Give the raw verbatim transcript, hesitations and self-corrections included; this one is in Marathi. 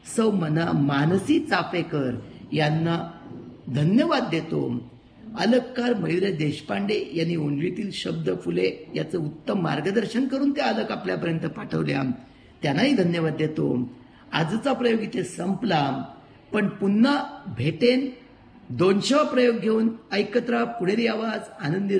सौ मना मानसी चाफेकर यांना धन्यवाद देतो. अलककार मयुर देशपांडे यांनी ओंजळीतील शब्द फुले याचं उत्तम मार्गदर्शन करून ते अलक आपल्यापर्यंत पाठवल्या, त्यांनाही धन्यवाद देतो. आजचा प्रयोग इथे संपला, पण पुन्हा भेटेन दोनशेवा प्रयोग घेऊन. ऐकत राहा पुणेरी आवाज, आनंदी